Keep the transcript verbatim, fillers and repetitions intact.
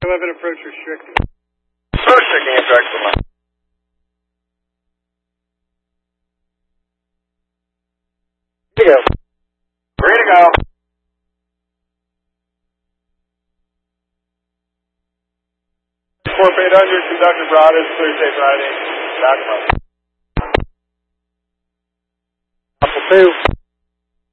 eleven approach restricted. Approach restricting is direct to line. Ready to go. Ready to go. Corp eight hundred, conductor Broadus, clear tape riding, back up. Alpha two.